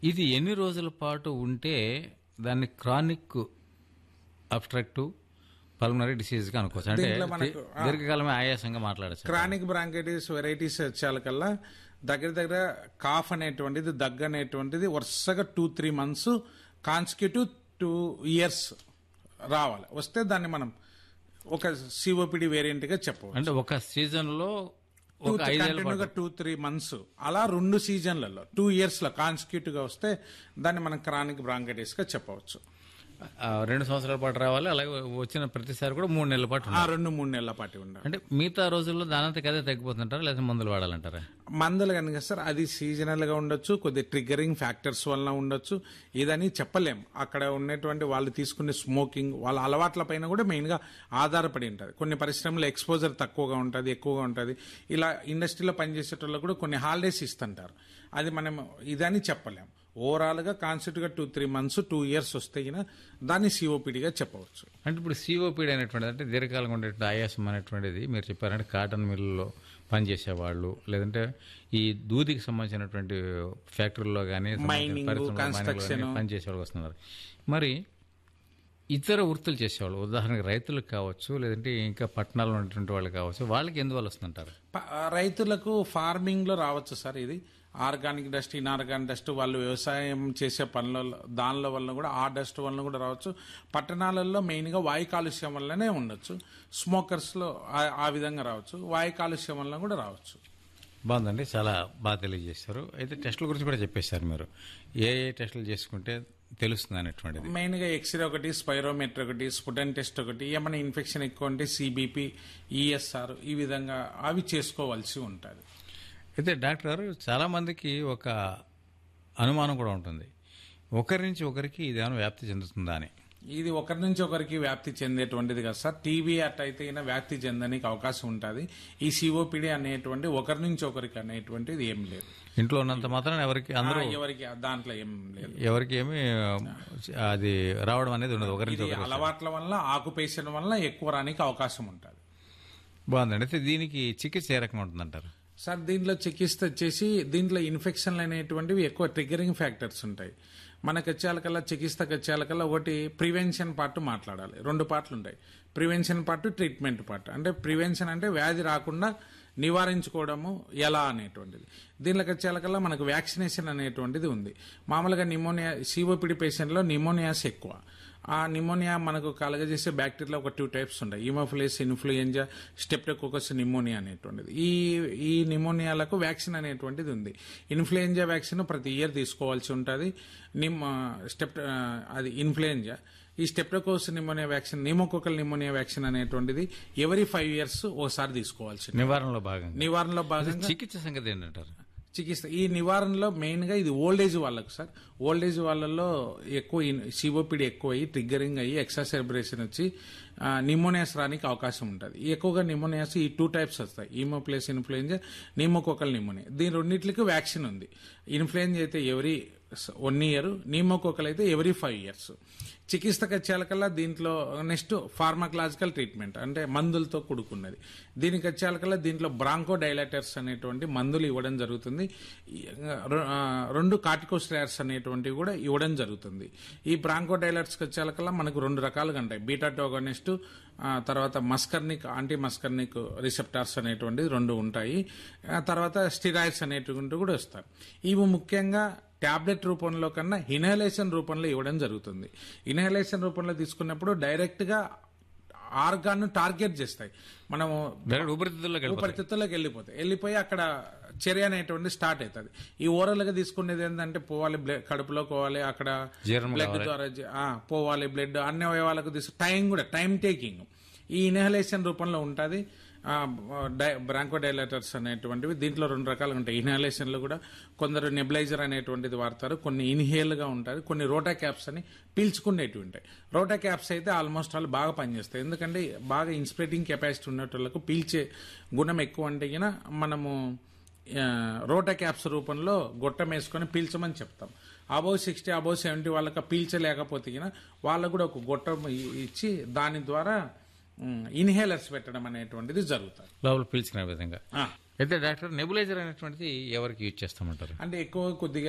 ఇది ఎన్ని రోజుల పాటు ఉంటే దాన్ని క్రానిక్ అబ్స్ట్రక్టివ్ పల్మనరీ డిసీజ్ గా అనుకోవచ్చు, అంటే దీంట్లో మనకు, దీర్ఘకాలమే ఆయాసంగా మాట్లాడచ్చు. క్రానిక్ బ్రాంకైటిస్ వెరైటీస్ వచ్చేకల్లా దగ్గర కాఫ్ అనేటువంటిది, దగ్గు అనేటువంటిది వరుసగా 2-3 months కాన్సిక్యూటివ్ 2 years రావాలి. వస్తే దాన్ని మనం ఒక సిఓపిడి వేరియంట్ గా చెప్పవచ్చు. అంటే ఒక సీజన్ లో ఒక 5 ఏళ్ల పాటు 2-3 months అలా 2 సీజన్లలో 2 years లో కాన్సిక్యూటివ్ గా వస్తే దాన్ని మనం క్రానిక్ బ్రాంకైటిస్ గా చెప్పవచ్చు. 2 సంవత్సరాల పాటు రావాలి, అలాగే వచ్చిన ప్రతిసారి కూడా 3 నెలల పాటు ఉండాలి. 2-3 నెలల పాటు ఉండాలి. అంటే మిగతా రోజుల్లో దానంతకి అదే తగ్గిపోతుంటారా, లేదా మందులు వాడాలంటారా? మందులు కనుక సార్ అది సీజనల్ గా ఉండొచ్చు, కొద్ది ట్రిగ్గరింగ్ ఫ్యాక్టర్స్ వల్ల ఉండొచ్చు, ఇదని చెప్పలేం. అక్కడ ఉన్నటువంటి వాళ్ళు తీసుకునే స్మోకింగ్, వాళ్ళ అలవాట్ల పైన కూడా మెయిన్ గా ఆధారపడి ఉంటుంది. కొన్ని పరిశ్రమలు ఎక్స్పోజర్ తక్కువగా ఉంటుంది, ఎక్కువగా ఉంటుంది. ఇలా ఇండస్ట్రీలో పనిచేసేటోళ్ళు కూడా కొన్ని హాలిడేస్ ఇస్తుంటారు. అది మనం ఇదని చెప్పలేం. ఓవరాల్ గా కాన్స్టిట్యూట్ గా 2-3 months 2 years వస్తే దాన్ని సిఓపిడిగా చెప్పవచ్చు. అంటే ఇప్పుడు సిఓపిడి అనేటువంటిది అంటే దీర్ఘకాలంగా ఉండేటువంటి ఆయాసం అనేటువంటిది మీరు చెప్పారంటే కాటన్ మిల్లులో పనిచేసేవాళ్ళు, లేదంటే ఈ దూదికి సంబంధించినటువంటి ఫ్యాక్టరీలో కానీ పనిచేసేవాళ్ళు వస్తున్నారు. మరి ఇతర వృత్తులు చేసేవాళ్ళు, ఉదాహరణకు రైతులకు కావచ్చు, లేదంటే ఇంకా పట్టణాల్లో ఉన్నటువంటి వాళ్ళు కావచ్చు, వాళ్ళకి ఎందువల్ల వస్తుంటారు? రైతులకు ఫార్మింగ్ లో రావచ్చు సార్. ఇది ఆర్గానిక్ డస్ట్, ఇన్ఆర్గానిక్ డస్ట్, వాళ్ళు వ్యవసాయం చేసే పనులలో దానిలో వల్ల కూడా, ఆ డస్ట్ వల్ల కూడా రావచ్చు. పట్టణాలలో మెయిన్ గా వాయు కాలుష్యం వల్లనే ఉండొచ్చు. స్మోకర్స్ లో ఆ విధంగా రావచ్చు, వాయు కాలుష్యం వల్ల కూడా రావచ్చు. బాగుందండి, చాలా బాగా తెలియజేశారు. అయితే టెస్టుల గురించి కూడా చెప్పేశారు మీరు. ఏ టెస్టులు చేసుకుంటే తెలుస్తుంది అనేటువంటిది? మెయిన్ గా ఎక్స్రే ఒకటి, స్పైరోమెట్రీ ఒకటి, స్పుటన్ టెస్ట్ ఒకటి, ఏమైనా ఇన్ఫెక్షన్ ఎక్కువ ఉంటే సిబిపి, ఈఎస్ఆర్, ఈ విధంగా అవి చేసుకోవాల్సి ఉంటుంది. అయితే డాక్టర్ గారు, చాలా మందికి ఒక అనుమానం కూడా ఉంటుంది, ఒకరి నుంచి ఒకరికి ఇదేమైనా వ్యాప్తి చెందుతుందా అని. ఇది ఒకరి నుంచి ఒకరికి వ్యాప్తి చెందేటువంటిది కదా సార్. టీబీ అట్టయితే వ్యాప్తి చెందడానికి అవకాశం ఉంటుంది. ఈ సిఓపిడి అనేటువంటి ఒకరి నుంచి ఒకరికి అనేటువంటిది ఏం లేదు. ఇంట్లో ఉన్నంత మాత్రం ఎవరికి దాంట్లో ఏం లేదు, ఎవరికి ఏమి అది రావడం అనేది ఉండదు. ఒకరికి అలవాట్ల వల్ల, ఆక్యుపేషన్ వల్ల ఎక్కువ రానికి అవకాశం ఉంటుంది. బాగుందండి. అయితే దీనికి చికిత్స ఏ రకంగా ఉంటుందంటారు? సార్ దీంట్లో చికిత్స వచ్చేసి, దీంట్లో ఇన్ఫెక్షన్లు అనేటువంటివి ఎక్కువ ట్రిగ్గరింగ్ ఫ్యాక్టర్స్ ఉంటాయి. మనకు వచ్చేకల్లా, చికిత్సకు వచ్చేకల్లా ఒకటి ప్రివెన్షన్ పార్ట్ మాట్లాడాలి. 2 పార్ట్లు ఉంటాయి, ప్రివెన్షన్ పార్ట్, ట్రీట్మెంట్ పార్ట్. అంటే ప్రివెన్షన్ అంటే వ్యాధి రాకుండా నివారించుకోవడము ఎలా అనేటువంటిది. దీనిలోకి వచ్చేకల్లా మనకు వ్యాక్సినేషన్ అనేటువంటిది ఉంది. మామూలుగా నిమోనియా, సిఓపిడి పేషెంట్లో నిమోనియాస్ ఎక్కువ. ఆ నిమోనియా మనకు కలగజేసే బ్యాక్టీరియా ఒక 2 types ఉంటాయి, హిమోఫిలస్ ఇన్ఫ్లుయెంజా, స్టెప్టోకోకస్ నిమోనియా అనేటువంటిది. ఈ నిమోనియాలకు వ్యాక్సిన్ అనేటువంటిది ఉంది. ఇన్ఫ్లుయెంజా వ్యాక్సిన్ ప్రతి ఇయర్ తీసుకోవాల్సి ఉంటుంది. అది ఇన్ఫ్లుయెంజా. ఈ streptococcus pneumonia vaccine, pneumococcal pneumonia vaccine అనేటువంటిది ఎవరీ 5 years ఒకసారి తీసుకోవాల్సి. నివారణలో భాగంగా చికిత్స సంగతి ఏంటంటారు? చికిత్స ఈ నివారణలో మెయిన్ గా ఇది ఓల్డ్ ఏజ్ వాళ్ళకు సార్. ఓల్డ్ ఏజ్ వాళ్ళలో ఎక్కువ సిఓపిడి ఎక్కువ అయ్యి, ట్రిగ్గరింగ్ అయ్యి, ఎక్సాసెర్బరేషన్ వచ్చి నిమోనియాస్ రానికి అవకాశం ఉంటుంది. ఎక్కువగా నిమోనియాస్ ఈ 2 types వస్తాయి, హిమోఫిలస్ ఇన్ఫ్లుయెంజా, నిమోకోకల్ నిమోనియా. దీని రెండింటికి వ్యాక్సిన్ ఉంది. ఇన్ఫ్లుయెంజా అయితే ఎవరీ 1 year, నిమోకోకల్ అయితే ఎవరీ 5 years. చికిత్సకు వచ్చేకల్లా దీంట్లో నెక్స్ట్ ఫార్మాకలాజికల్ ట్రీట్మెంట్, అంటే మందులతో కూడుకున్నది. దీనికి వచ్చేకల్లా దీంట్లో బ్రాంకో డైలాటర్స్ అనేటువంటి మందులు ఇవ్వడం జరుగుతుంది. 2 కార్టికోస్టెరాయిడ్స్ అనేటువంటివి కూడా ఇవ్వడం జరుగుతుంది. ఈ బ్రాంకో డైలాటర్స్కి వచ్చేకల్లా మనకు 2 రకాలుగా ఉంటాయి, బీటా టోగోనిస్ట్, తర్వాత మస్కర్నిక్, యాంటీ మస్కర్నిక్ రిసెప్టార్స్ అనేటువంటివి 2 ఉంటాయి. తర్వాత స్టిరాయిడ్స్ అనేటువంటివి కూడా వస్తాయి. ఇవి ముఖ్యంగా టాబ్లెట్ రూపంలో కన్నా ఇన్హలేషన్ రూపంలో ఇవ్వడం జరుగుతుంది. ఇన్హలేషన్ రూపంలో తీసుకున్నప్పుడు డైరెక్ట్ గా ఆర్గాన్ టార్గెట్ చేస్తాయి. మనము ఊపిరితిత్తుల్లోకి వెళ్ళిపోయి అక్కడ చర్య అనేటువంటి స్టార్ట్ అవుతుంది. ఈ ఓరల్ గా తీసుకునేది ఏంటంటే పోవాలి, కడుపులో పోవాలి, అక్కడ బ్లడ్ ద్వారా పోవాలి, బ్లడ్ అన్ని అవయవాలకు టైం టేకింగ్ ఈ ఇన్హలేషన్ రూపంలో ఉంటుంది. బ్రాంకో డైలాటర్స్ అనేటువంటివి దీంట్లో 2 రకాలుగా ఉంటాయి. ఇన్హలేషన్ లో కూడా కొందరు నెబులైజర్ అనేటువంటిది వాడతారు, కొన్ని ఇన్హేల్ గా ఉంటాయి, కొన్ని రోటా క్యాప్స్ అని పీల్చుకునేటివి ఉంటాయి. రోటా క్యాప్స్ అయితే ఆల్మోస్ట్ ఆల్ బాగా పనిచేస్తాయి, ఎందుకంటే బాగా ఇన్స్పిరేటింగ్ కెపాసిటీ ఉన్నట్టు పీల్చే గుణం ఎక్కువ. అంటే మనము రోటా క్యాప్స్ రూపంలో గొట్టం వేసుకొని పీల్చమని చెప్తాం. అబౌవ్ 60, అబౌవ్ 70 వాళ్ళకి పీల్చలేకపోతే వాళ్ళకు కూడా ఒక గొట్టం ఇచ్చి దాని ద్వారా ఇన్హేలర్స్ పెట్టడం అనేటువంటిది జరుగుతుంది, లోపల పీల్చుకునే విధంగా. అయితే డాక్టర్, నెబులైజర్ అనేటువంటిది ఎవరికి యూజ్ చేస్తామంటారు? అంటే ఎక్కువ కొద్దిగా